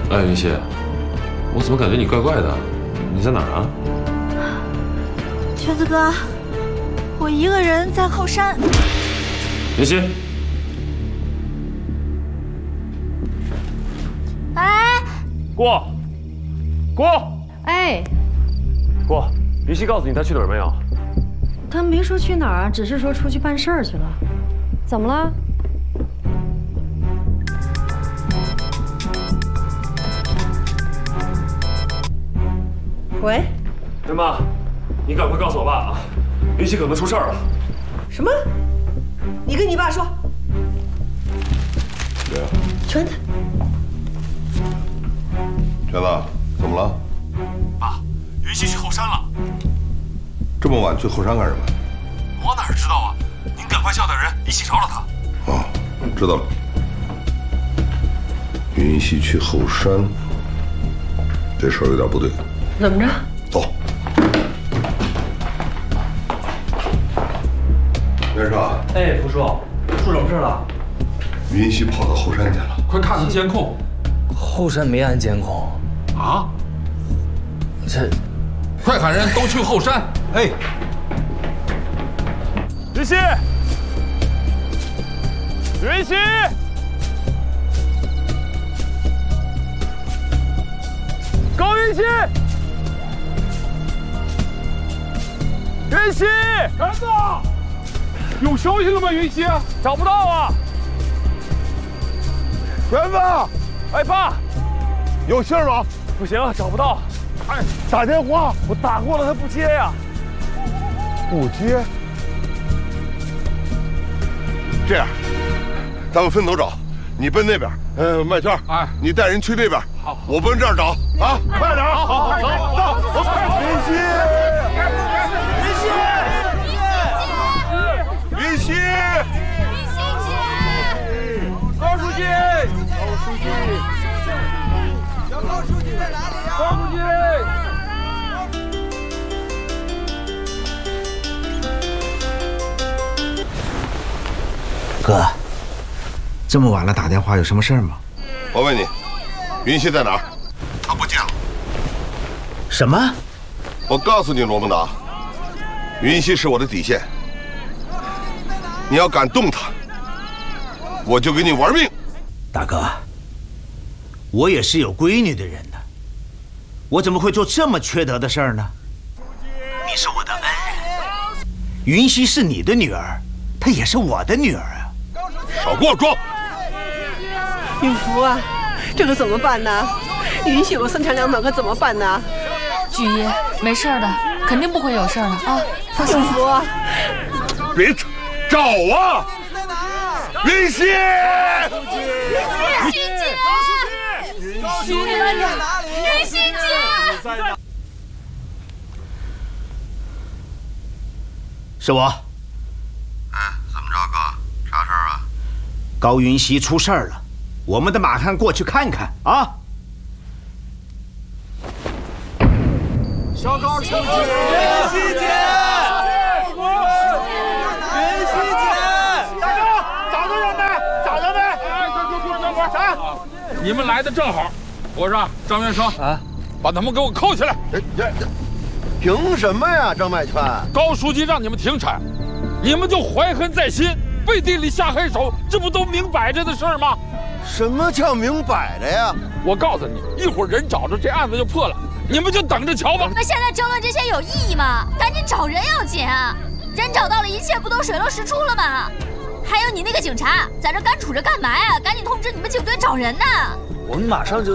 哎，云溪，我怎么感觉你怪怪的？你在哪儿啊？ 瘸子哥，我一个人在后山。 云溪， 哎， 郭， 哎， 郭，云溪告诉你他去哪儿没有？ 他没说去哪儿啊，只是说出去办事儿去了。怎么了？ 喂， 元妈，你赶快告诉我爸啊，云溪可能出事儿了。 什么？你跟你爸说。 对啊。 全子， 全子，怎么了？ 爸，云溪去后山了。 这么晚去后山干什么？ 我哪知道啊？您赶快叫点人一起找找他。 哦，知道了。云溪去后山，这事儿有点不对。 怎么着？ 走。袁绍。 哎，福叔，出什么事了？ 云溪跑到后山去了。 快看看监控。后山没安监控。 啊？ 这， 快喊人都去后山。 哎， 云溪，云溪，高云溪，云溪，儿子，有消息了吗？云溪，找不到啊。 园子， 哎，爸， 有信吗？ 不行，找不到。 哎，打电话， 我打过了，他不接呀。 不接。这样，咱们分头找，你奔那边，麦圈， 哎， 你带人去那边， 好， 我奔这儿找啊，快点！ 好，走， 我快！云溪， 高书记， 小高书记在哪里呀？ 高书记。 哥，这么晚了打电话有什么事儿吗？ 我问你，云溪在哪儿？他不见了。 什么？ 我告诉你，罗蒙达，云溪是我的底线。你要敢动他，我就给你玩命。 大哥，我也是有闺女的人呢，我怎么会做这么缺德的事儿呢？你是我的恩人，云溪是你的女儿，她也是我的女儿啊。 少给我装！ 允福啊，这可怎么办呢？允许我3长2短，可怎么办呢？ 菊姨，没事的，肯定不会有事的啊，放心。 允福啊， 别找啊！云溪， 云溪姐，云溪姐， 是我。 哎，怎么着，哥？啥事儿啊？ 高云溪出事儿了，我们得马上过去看看啊！ 小高书记，云溪姐，云溪姐， 大哥，找到人没？找到没？哎，等会儿，啥？ 你们来的正好。我说张元生啊，把他们给我扣起来。 凭什么呀，张麦圈？ 高书记让你们停产，你们就怀恨在心，背地里下黑手，这不都明摆着的事儿吗？ 什么叫明摆着呀？ 我告诉你，一会儿人找着，这案子就破了，你们就等着瞧吧。 那现在争论这些有意义吗？赶紧找人要紧啊！人找到了，一切不都水落石出了吗？还有你那个警察在这干杵着干嘛呀？赶紧通知你们警队找人呢！ 我们马上就。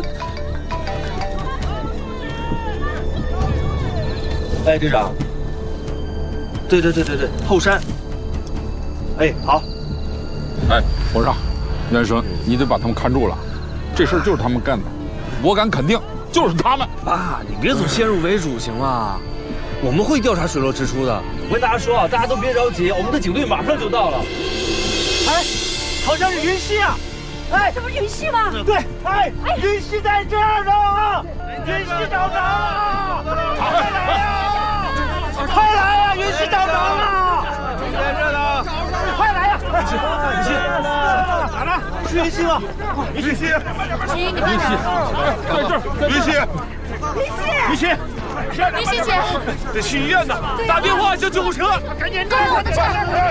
哎，队长。对，后山。哎，好。 哎，我说，元生，你得把他们看住了，这事儿就是他们干的，我敢肯定就是他们。 爸，你别总先入为主行吗？我们会调查水落石出的。我跟大家说啊，大家都别着急，我们的警队马上就到了。哎，好像是云溪啊！哎， 这不是云溪吗？ 对，哎，云溪在这儿呢！云溪找着了！快来呀！快来呀！云溪找着了！ 连着呢！ 快来呀！ 来了，是云溪吗？云溪， 你慢点。 在这儿，云溪，云溪。 云溪姐， 得去医院呢，打电话叫救护车，赶紧！ 跟我的车。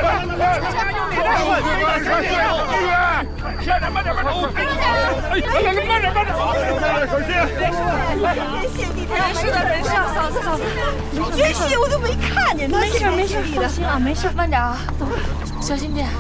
慢点！小心！ 没事的，没事，嫂子。云溪，我都没看见他。没事，放心啊，没事， 慢点啊，小心点。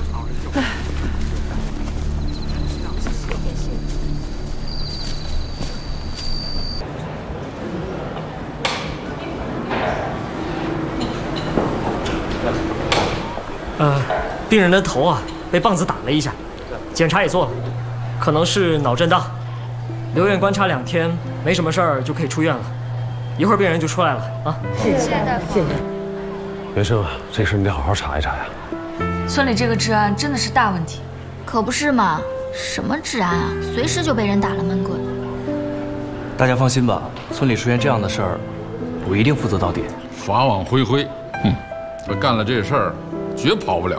病人的头啊被棒子打了一下，检查也做了，可能是脑震荡，留院观察2天，没什么事儿就可以出院了。一会儿病人就出来了啊！ 谢谢大夫。 袁生啊，这事你得好好查一查呀。 村里这个治安真的是大问题。可不是嘛，什么治安啊，随时就被人打了闷棍。 大家放心吧，村里出现这样的事儿，我一定负责到底。 法网恢恢，他干了这事儿，绝跑不了。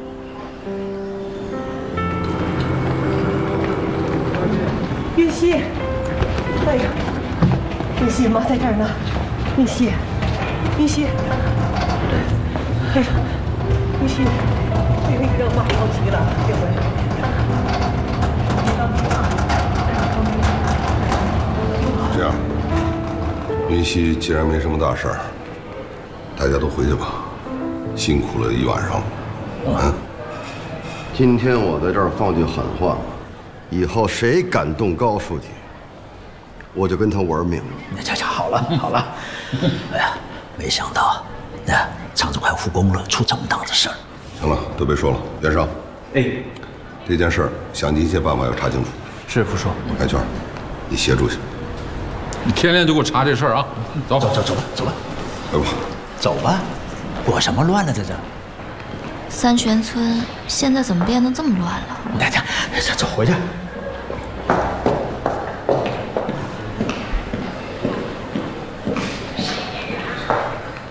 云溪，哎呀，云溪妈在这儿呢，云溪，哎呀，云溪，哎呀，让妈着急了，这回。 这样，云溪既然没什么大事儿，大家都回去吧，辛苦了一晚上。 今天我在这儿放句狠话，以后谁敢动高书记，我就跟他玩命。 这好了，哎呀，没想到，厂子快复工了，出这么大的事儿。 行了，都别说了，袁生。 哎， 这件事儿想尽一切办法要查清楚。 是副书。 海泉，你协助去。 你天天就给我查这事儿啊！走吧。 来吧。 走吧，裹什么乱呢？这。 三泉村现在怎么变得这么乱了？ 走回去。